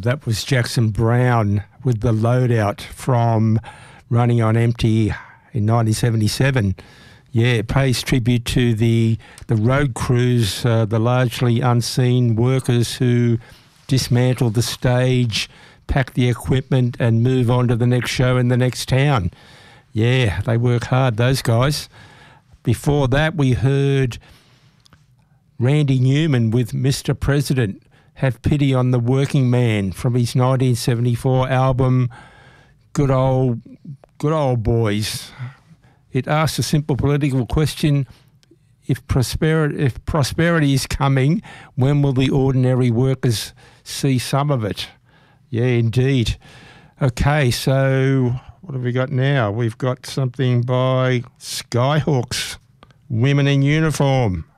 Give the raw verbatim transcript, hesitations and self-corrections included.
that was Jackson Browne with The Loadout from Running on Empty in nineteen seventy-seven. Yeah, it pays tribute to the the road crews, uh, the largely unseen workers who dismantle the stage, pack the equipment and move on to the next show in the next town. Yeah, they work hard, those guys. Before that, we heard Randy Newman with Mister President, Have Pity on the Working Man from his nineteen seventy-four album, Good Old, Good Old Boys. It asks a simple political question: If prosperity, if prosperity is coming, when will the ordinary workers see some of it? Yeah, indeed. Okay, so what have we got now? We've got something by Skyhooks, Women in Uniform.